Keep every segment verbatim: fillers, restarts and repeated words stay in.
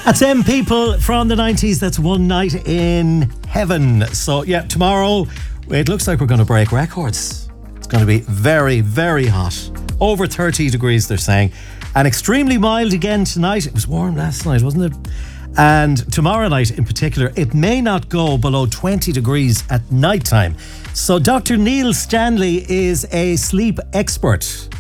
That's them people from the nineties. That's One Night in Heaven. So yeah, tomorrow it looks like we're going to break records. It's going to be very, very hot. Over thirty degrees, they're saying. And extremely mild again tonight. It was warm last night, wasn't it? And tomorrow night in particular, it may not go below twenty degrees at night time. So Doctor Neil Stanley is a sleep expert.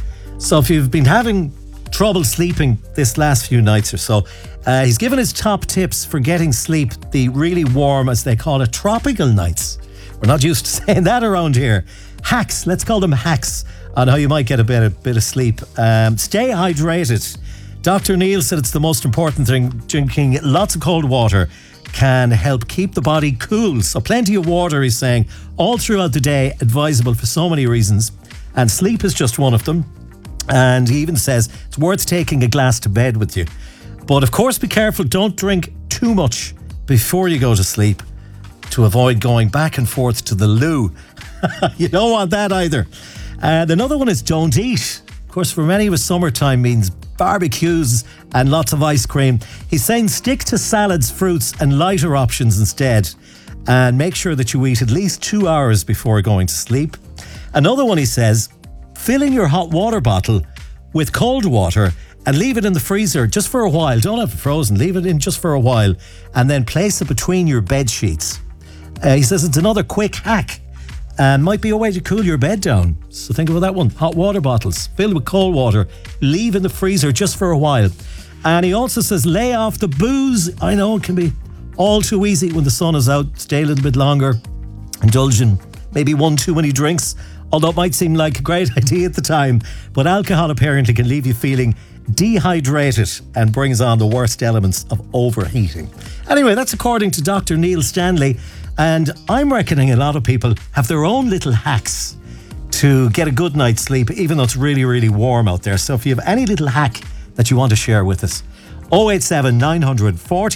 So if you've been having trouble sleeping this last few nights or so, uh, he's given his top tips for getting sleep, the really warm, as they call it, tropical nights. We're not used to saying that around here. Hacks, let's call them hacks, on how you might get a bit, a bit of sleep. Um, stay hydrated. Doctor Neil said it's the most important thing. Drinking lots of cold water can help keep the body cool. So plenty of water, he's saying, all throughout the day, advisable for so many reasons. And sleep is just one of them. And he even says it's worth taking a glass to bed with you. But of course, be careful. Don't drink too much before you go to sleep to avoid going back and forth to the loo. You don't want that either. And another one is don't eat. Of course, for many of us, summertime means barbecues and lots of ice cream. He's saying stick to salads, fruits and lighter options instead. And make sure that you eat at least two hours before going to sleep. Another one, he says, filling your hot water bottle with cold water and leave it in the freezer just for a while. Don't have it frozen. Leave it in just for a while and then place it between your bed sheets. Uh, he says it's another quick hack and might be a way to cool your bed down. So think about that one. Hot water bottles filled with cold water. Leave in the freezer just for a while. And he also says lay off the booze. I know it can be all too easy when the sun is out. Stay a little bit longer. Indulge in maybe one too many drinks. Although it might seem like a great idea at the time, but alcohol apparently can leave you feeling dehydrated and brings on the worst elements of overheating. Anyway, that's according to Doctor Neil Stanley, and I'm reckoning a lot of people have their own little hacks to get a good night's sleep, even though it's really, really warm out there. So if you have any little hack that you want to share with us, oh eight seven nine hundred forty